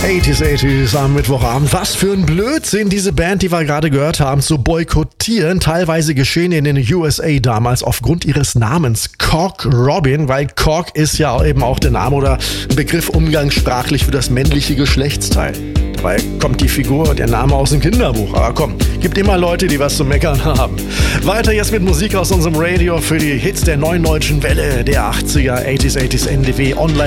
80s am Mittwochabend. Was für ein Blödsinn, diese Band, die wir gerade gehört haben, zu boykottieren. Teilweise geschehen in den USA damals aufgrund ihres Namens Cock Robin, weil Cock ist ja eben auch der Name oder ein Begriff umgangssprachlich für das männliche Geschlechtsteil. Dabei kommt die Figur, der Name aus dem Kinderbuch. Aber komm, gibt immer Leute, die was zu meckern haben. Weiter jetzt mit Musik aus unserem Radio für die Hits der neuen deutschen Welle der 80er, 80s NDW, online